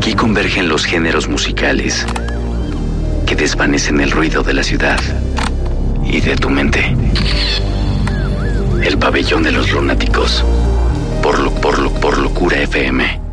Aquí convergen los géneros musicales que desvanecen el ruido de la ciudad y de tu mente. El pabellón de los lunáticos. Por Locura FM.